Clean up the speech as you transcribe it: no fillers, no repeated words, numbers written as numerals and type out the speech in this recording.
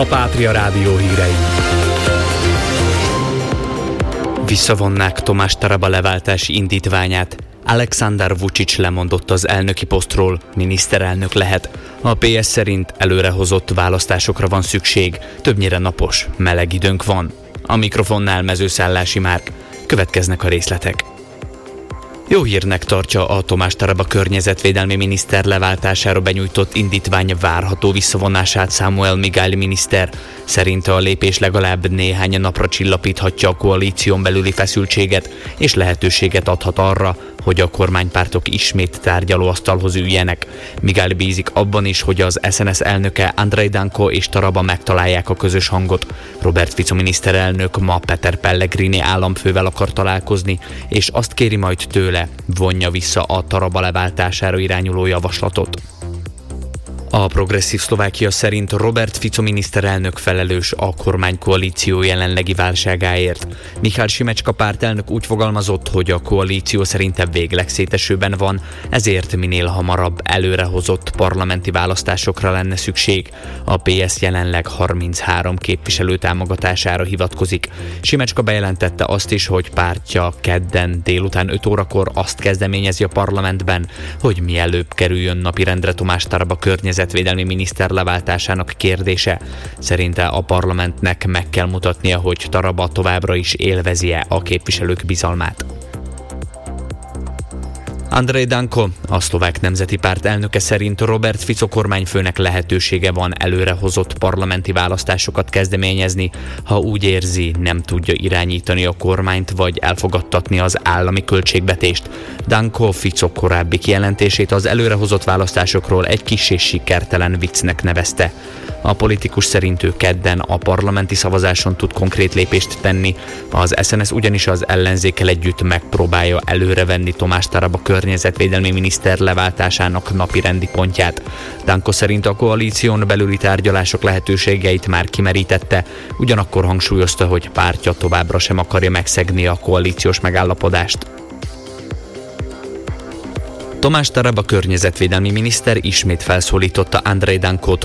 a Pátria Rádió hírei. Visszavonnák Tomás Taraba leváltási indítványát. Alexander Vučić lemondott az elnöki posztról, miniszterelnök lehet. A PS szerint előrehozott választásokra van szükség, többnyire napos, meleg időnk van. A mikrofonnál Mezőszállási Márk. Következnek a részletek. Jó hírnek tartja a Tomás Taraba környezetvédelmi miniszter leváltására benyújtott indítvány várható visszavonását Samuel Migály miniszter. Szerinte a lépés legalább néhány napra csillapíthatja a koalíción belüli feszültséget, és lehetőséget adhat arra, hogy a kormánypártok ismét tárgyalóasztalhoz üljenek. Migály bízik abban is, hogy az SNS elnöke Andrej Danko és Taraba megtalálják a közös hangot. Robert Fico miniszterelnök ma Peter Pellegrini államfővel akar találkozni, és azt kéri majd tőle, vonja vissza a Taraba leváltására irányuló javaslatot. A Progresszív Szlovákia szerint Robert Fico miniszterelnök felelős a kormánykoalíció jelenlegi válságáért. Michal Šimečka pártelnök úgy fogalmazott, hogy a koalíció szerinte végleg szétesőben van, ezért minél hamarabb előrehozott parlamenti választásokra lenne szükség. A PS jelenleg 33 képviselő támogatására hivatkozik. Šimečka bejelentette azt is, hogy pártja kedden délután 5 órakor azt kezdeményezi a parlamentben, hogy mielőbb kerüljön napirendre Tomás Taraba környezetvédelmi miniszter leváltásának kérdése. Szerinte a parlamentnek meg kell mutatnia, hogy Taraba továbbra is élvezi-e a képviselők bizalmát. Andrej Danko, a Szlovák Nemzeti Párt elnöke szerint Robert Fico kormányfőnek lehetősége van előrehozott parlamenti választásokat kezdeményezni, ha úgy érzi, nem tudja irányítani a kormányt vagy elfogadtatni az állami költségvetést. Danko Fico korábbi kijelentését az előrehozott választásokról egy kis és sikertelen viccnek nevezte. A politikus szerint ő kedden a parlamenti szavazáson tud konkrét lépést tenni, az SNS ugyanis az ellenzékkel együtt megpróbálja előrevenni Tomás Taraba környezetvédelmi miniszter leváltásának napirendi pontját. Danko szerint a koalíción belüli tárgyalások lehetőségeit már kimerítette, ugyanakkor hangsúlyozta, hogy pártja továbbra sem akarja megszegni a koalíciós megállapodást. Tomás Taraba környezetvédelmi miniszter ismét felszólította Andrej Dankót,